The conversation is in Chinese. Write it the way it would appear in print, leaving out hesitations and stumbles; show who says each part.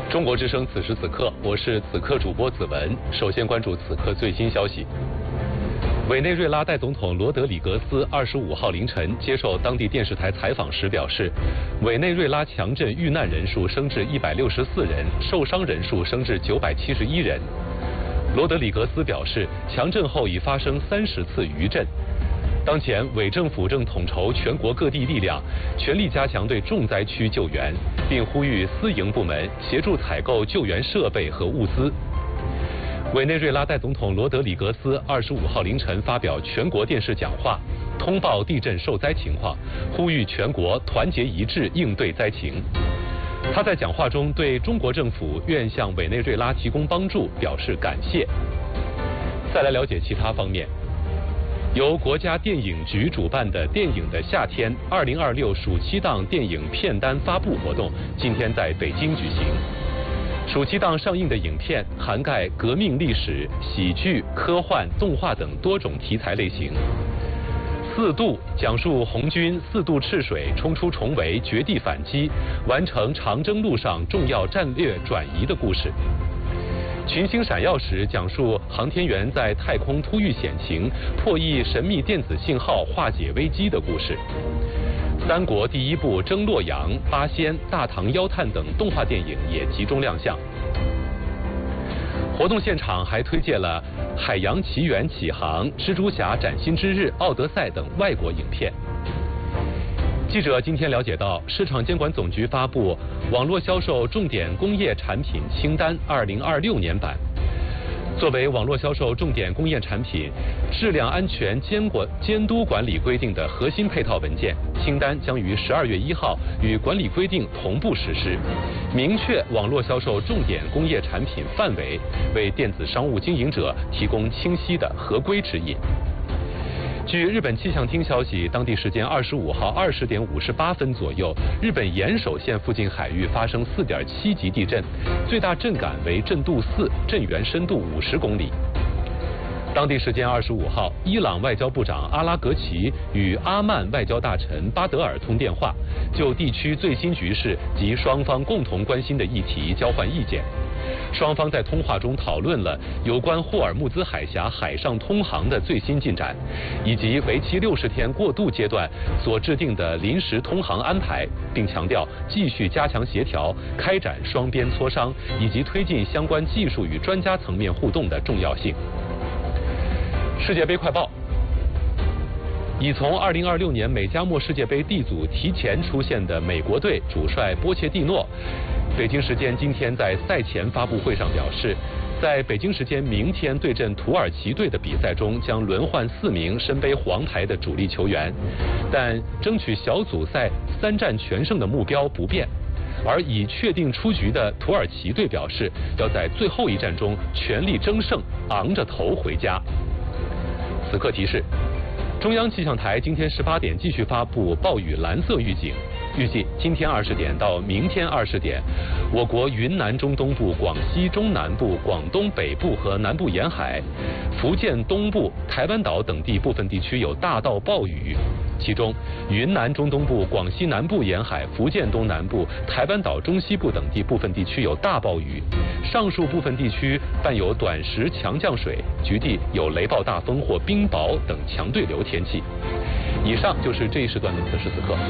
Speaker 1: 中国之声此时此刻，我是此刻主播子文。首先关注此刻最新消息。委内瑞拉代总统罗德里格斯25号凌晨接受当地电视台采访时表示，委内瑞拉强震遇难人数升至164人，受伤人数升至971人。罗德里格斯表示，强震后已发生30次余震。当前，委政府正统筹全国各地力量，全力加强对重灾区救援，并呼吁私营部门协助采购救援设备和物资。委内瑞拉代总统罗德里格斯25号凌晨发表全国电视讲话，通报地震受灾情况，呼吁全国团结一致应对灾情。他在讲话中对中国政府愿向委内瑞拉提供帮助表示感谢。再来了解其他方面。由国家电影局主办的电影的夏天2026暑期档电影片单发布活动今天在北京举行。暑期档上映的影片涵盖革命历史、喜剧、科幻、动画等多种题材类型。4渡讲述红军4渡赤水冲出重围、绝地反击，完成长征路上重要战略转移的故事。群星闪耀时讲述航天员在太空突遇险情，破译神秘电子信号，化解危机的故事。三国第1部征洛阳、八仙、大唐妖探等动画电影也集中亮相。活动现场还推介了《海洋奇缘启航》、蜘蛛侠崭新之日、奥德赛等外国影片。记者今天了解到，市场监管总局发布网络销售重点工业产品清单2026年版。作为网络销售重点工业产品质量安全监督管理规定的核心配套文件，清单将于12月1号与管理规定同步实施，明确网络销售重点工业产品范围，为电子商务经营者提供清晰的合规指引。据日本气象厅消息，当地时间25号20点58分左右，日本岩手县附近海域发生4.7级地震，最大震感为震度4，震源深度50公里。当地时间25号，伊朗外交部长阿拉格齐与阿曼外交大臣巴德尔通电话，就地区最新局势及双方共同关心的议题交换意见。双方在通话中讨论了有关霍尔木兹海峡海上通航的最新进展，以及为期60天过渡阶段所制定的临时通航安排，并强调继续加强协调、开展双边磋商以及推进相关技术与专家层面互动的重要性。世界杯快报。已从2026年美加墨世界杯 D 组提前出现的美国队主帅波切蒂诺，北京时间今天在赛前发布会上表示，在北京时间明天对阵土耳其队的比赛中将轮换4名身背黄牌的主力球员，但争取小组赛3战全胜的目标不变。而已确定出局的土耳其队表示，要在最后一战中全力争胜，昂着头回家。此刻提示。中央气象台今天18点继续发布暴雨蓝色预警，预计今天20点到明天20点，我国云南中东部、广西中南部、广东北部和南部沿海、福建东部、台湾岛等地部分地区有大到暴雨，其中云南中东部、广西南部沿海、福建东南部、台湾岛中西部等地部分地区有大暴雨，上述部分地区伴有短时强降水，局地有雷暴大风或冰雹等强对流天气。以上就是这一时段的此时此刻。